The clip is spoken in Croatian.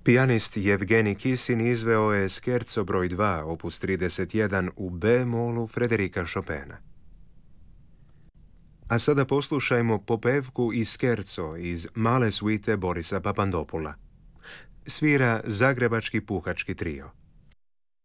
Pijanist Jevgenij Kisin izveo je Scherzo broj 2, opus 31 u B-molu Frederika Chopina. A sada poslušajmo popevku i Scherzo iz Male suite Borisa Papandopula. Svira Zagrebački puhački trio.